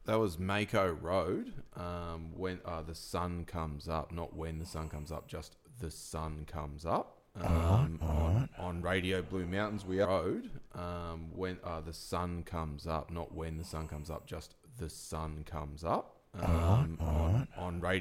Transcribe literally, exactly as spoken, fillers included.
That was Mako Road. Um, when uh, the sun comes up, not when the sun comes up, just the sun comes up. Um, on, on Radio Blue Mountains, we are road. Um, when uh, the sun comes up, not when the sun comes up, just the sun comes up. Um, on, on Radio.